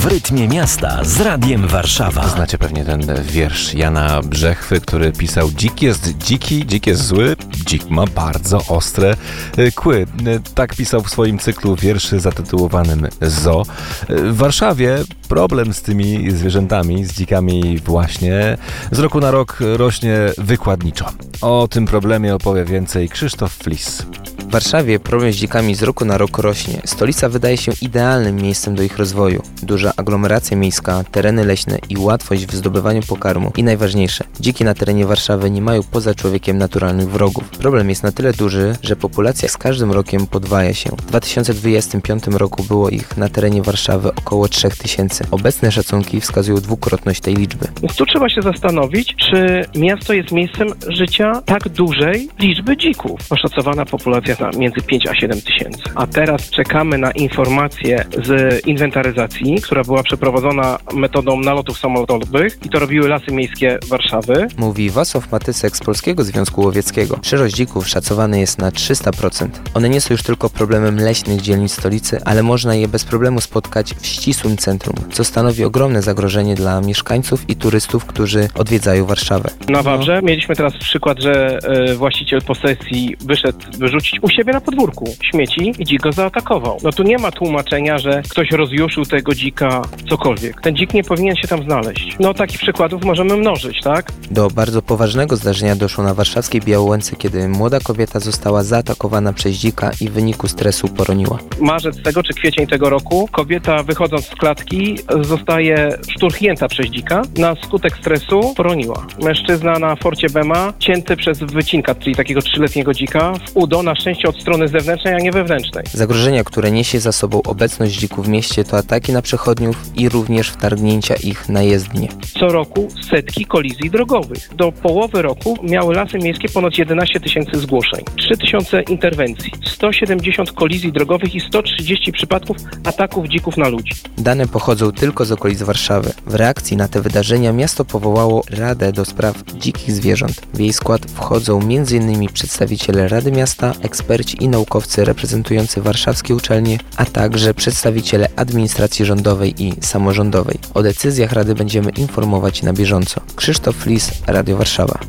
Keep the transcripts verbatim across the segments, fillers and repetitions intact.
rytmie miasta z Radiem Warszawa. Znacie pewnie ten wiersz Jana Brzechwy, który pisał: dzik jest dziki, dzik jest zły, dzik ma bardzo ostre kły. Tak pisał w swoim cyklu wierszy zatytułowanym Zoo. W Warszawie problem z tymi zwierzętami, z dzikami właśnie z roku na rok rośnie wykładniczo. O tym problemie opowie więcej Krzysztof Flis. W Warszawie problem z dzikami z roku na rok rośnie. Stolica wydaje się idealnym miejscem do ich rozwoju. Duża aglomeracja miejska, tereny leśne i łatwość w zdobywaniu pokarmu. I najważniejsze, dziki na terenie Warszawy nie mają poza człowiekiem naturalnych wrogów. Problem jest na tyle duży, że populacja z każdym rokiem podwaja się. W dwa tysiące dwudziestym piątym roku było ich na terenie Warszawy około trzech tysięcy. Obecne szacunki wskazują dwukrotność tej liczby. Więc tu trzeba się zastanowić, czy miasto jest miejscem życia tak dużej liczby dzików. Oszacowana populacja na między pięć a siedem tysięcy. A teraz czekamy na informacje z inwentaryzacji, która była przeprowadzona metodą nalotów samolotowych i to robiły Lasy Miejskie Warszawy. Mówi Wacław Matysek z Polskiego Związku Łowieckiego. Przyrost dzików szacowany jest na trzysta procent. One nie są już tylko problemem leśnych dzielnic stolicy, ale można je bez problemu spotkać w ścisłym centrum, co stanowi ogromne zagrożenie dla mieszkańców i turystów, którzy odwiedzają Warszawę. Na Wawrze mieliśmy teraz przykład, że y, właściciel posesji wyszedł wyrzucić u siebie na podwórku śmieci i dzik go zaatakował. No tu nie ma tłumaczenia, że ktoś rozjuszył tego dzika, cokolwiek. Ten dzik nie powinien się tam znaleźć. No takich przykładów możemy mnożyć, tak? Do bardzo poważnego zdarzenia doszło na warszawskiej Białołęce, kiedy młoda kobieta została zaatakowana przez dzika i w wyniku stresu poroniła. Marzec tego czy kwiecień tego roku kobieta, wychodząc z klatki, zostaje szturchnięta przez dzika. Na skutek stresu poroniła. Mężczyzna na Forcie Bema cięty przez wycinka, czyli takiego trzyletniego dzika, w udo, na szczęście od strony zewnętrznej, a nie wewnętrznej. Zagrożenia, które niesie za sobą obecność dzików w mieście, to ataki na przechodniów i również wtargnięcia ich na jezdnie. Co roku setki kolizji drogowych. Do połowy roku miały Lasy Miejskie ponad jedenaście tysięcy zgłoszeń, trzy tysiące interwencji, sto siedemdziesiąt kolizji drogowych i sto trzydzieści przypadków ataków dzików na ludzi. Dane pochodzą tylko z okolic Warszawy. W reakcji na te wydarzenia miasto powołało Radę do Spraw Dzikich Zwierząt. W jej skład wchodzą między innymi przedstawiciele Rady Miasta, eksperci i naukowcy reprezentujący warszawskie uczelnie, a także przedstawiciele administracji rządowej i samorządowej. O decyzjach Rady będziemy informować na bieżąco. Krzysztof Flis, Radio Warszawa.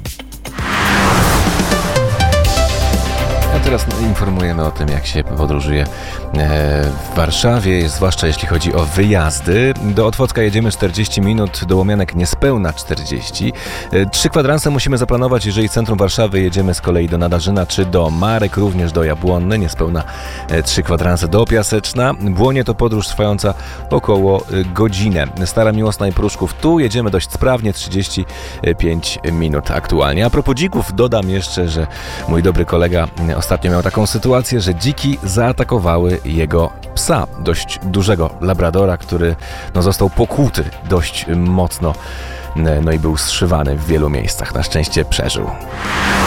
A teraz informujemy o tym, jak się podróżuje w Warszawie, zwłaszcza jeśli chodzi o wyjazdy. Do Otwocka jedziemy czterdzieści minut, do Łomianek niespełna czterdzieści. Trzy kwadranse musimy zaplanować, jeżeli z centrum Warszawy jedziemy z kolei do Nadarzyna czy do Marek, również do Jabłonny, niespełna trzy kwadranse do Piaseczna. Błonie to podróż trwająca około godzinę. Stara Miłosna i Pruszków, tu jedziemy dość sprawnie, trzydzieści pięć minut aktualnie. A propos dzików, dodam jeszcze, że mój dobry kolega ostatnio miał taką sytuację, że dziki zaatakowały jego psa, dość dużego labradora, który no, został pokłuty dość mocno, no i był zszywany w wielu miejscach. Na szczęście przeżył.